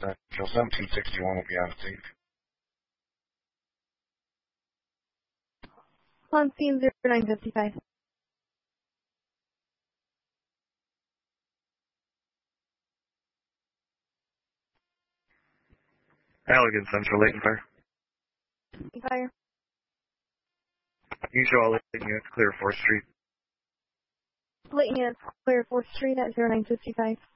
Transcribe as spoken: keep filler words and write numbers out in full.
Central. seventeen sixty-one will be on the tape. On scene zero nine fifty-five. Allegan Central, Layton Fire. Fire. You show all Layton units clear fourth Street. Layton units clear fourth Street at zero nine fifty-five.